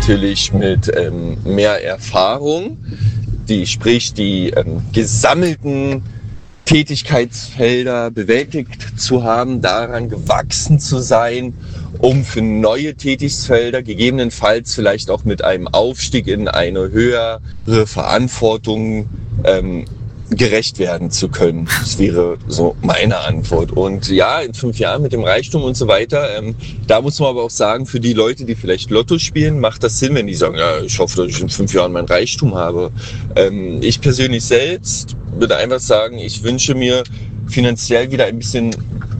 natürlich mit mehr Erfahrung, die gesammelten Tätigkeitsfelder bewältigt zu haben, daran gewachsen zu sein, um für neue Tätigkeitsfelder gegebenenfalls vielleicht auch mit einem Aufstieg in eine höhere Verantwortung gerecht werden zu können. Das wäre so meine Antwort. Und ja, in 5 Jahren mit dem Reichtum und so weiter, da muss man aber auch sagen, für die Leute, die vielleicht Lotto spielen, macht das Sinn, wenn die sagen, ja, ich hoffe, dass ich in 5 Jahren mein Reichtum habe. Ich persönlich selbst würde einfach sagen, ich wünsche mir finanziell wieder ein bisschen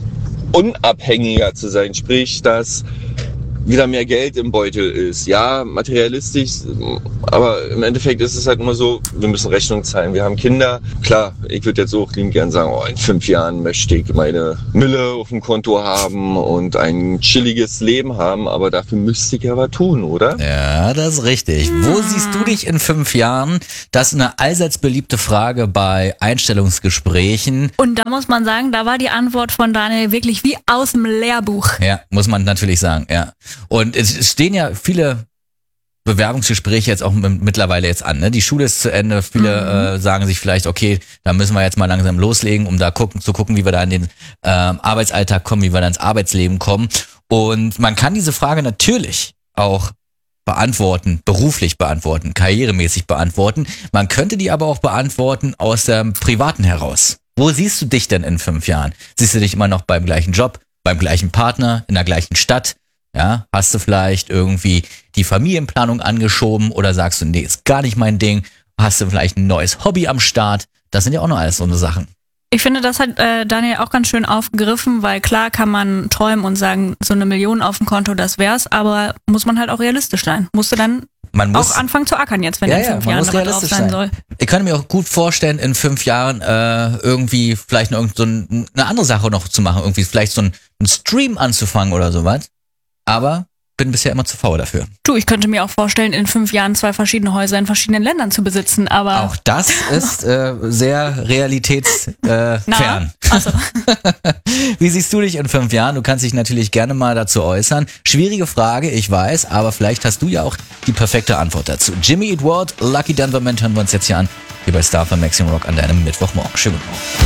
unabhängiger zu sein, sprich, dass wieder mehr Geld im Beutel ist. Ja, materialistisch, aber im Endeffekt ist es halt immer so, wir müssen Rechnung zahlen. Wir haben Kinder. Klar, ich würde jetzt auch liebend gern sagen, in 5 Jahren möchte ich meine Mille auf dem Konto haben und ein chilliges Leben haben, aber dafür müsste ich ja was tun, oder? Ja, das ist richtig. Wo siehst du dich in 5 Jahren? Das ist eine allseits beliebte Frage bei Einstellungsgesprächen. Und da muss man sagen, da war die Antwort von Daniel wirklich wie aus dem Lehrbuch. Ja, muss man natürlich sagen, ja. Und es stehen ja viele Bewerbungsgespräche jetzt auch mittlerweile jetzt an. Ne? Die Schule ist zu Ende. Viele sagen sich vielleicht, okay, da müssen wir jetzt mal langsam loslegen, um da zu gucken, wie wir da in den Arbeitsalltag kommen, wie wir da ins Arbeitsleben kommen. Und man kann diese Frage natürlich auch beantworten, beruflich beantworten, karrieremäßig beantworten. Man könnte die aber auch beantworten aus dem Privaten heraus. Wo siehst du dich denn in 5 Jahren? Siehst du dich immer noch beim gleichen Job, beim gleichen Partner, in der gleichen Stadt? Ja, hast du vielleicht irgendwie die Familienplanung angeschoben oder sagst du, nee, ist gar nicht mein Ding? Hast du vielleicht ein neues Hobby am Start? Das sind ja auch noch alles so eine Sachen. Ich finde, das hat Daniel auch ganz schön aufgegriffen, weil klar kann man träumen und sagen, so 1 Million auf dem Konto, das wär's, aber muss man halt auch realistisch sein. Musst du dann auch anfangen zu ackern jetzt, wenn in 5 Jahren dabei drauf sein soll. Ich könnte mir auch gut vorstellen, in 5 Jahren irgendwie vielleicht noch so eine andere Sache noch zu machen, irgendwie vielleicht so einen Stream anzufangen oder sowas. Aber bin bisher immer zu faul dafür. Du, ich könnte mir auch vorstellen, in 5 Jahren 2 verschiedene Häuser in verschiedenen Ländern zu besitzen, aber... Auch das ist sehr realitätsfern. Also. Wie siehst du dich in 5 Jahren? Du kannst dich natürlich gerne mal dazu äußern. Schwierige Frage, ich weiß, aber vielleicht hast du ja auch die perfekte Antwort dazu. Jimmy Eat World, Lucky Denver Man hören wir uns jetzt hier an, hier bei Star für Maximum Rock an deinem Mittwochmorgen. Schönen guten Morgen.